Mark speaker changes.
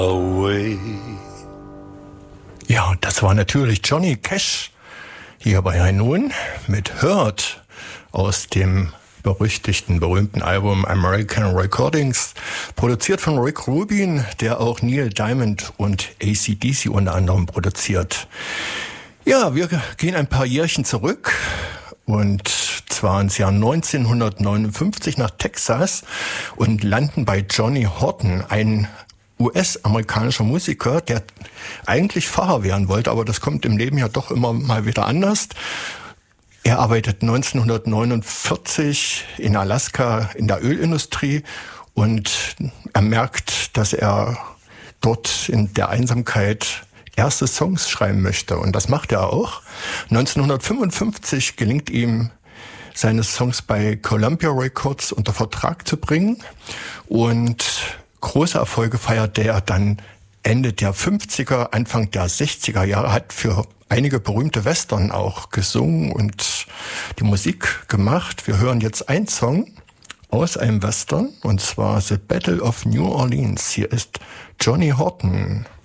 Speaker 1: away.
Speaker 2: Ja, das war natürlich Johnny Cash hier bei High Noon mit Hurt aus dem berühmten Album American Recordings, produziert von Rick Rubin, der auch Neil Diamond und AC/DC unter anderem produziert. Ja, wir gehen ein paar Jährchen zurück und zwar ins Jahr 1959 nach Texas und landen bei Johnny Horton, ein US-amerikanischer Musiker, der eigentlich Pfarrer werden wollte, aber das kommt im Leben ja doch immer mal wieder anders. Er arbeitet 1949 in Alaska in der Ölindustrie und er merkt, dass er dort in der Einsamkeit erste Songs schreiben möchte. Und das macht er auch. 1955 gelingt ihm, seine Songs bei Columbia Records unter Vertrag zu bringen. Und große Erfolge feierte er dann Ende der 50er, Anfang der 60er Jahre, hat für einige berühmte Western auch gesungen und die Musik gemacht. Wir hören jetzt einen Song aus einem Western, und zwar The Battle of New Orleans. Hier ist Johnny Horton.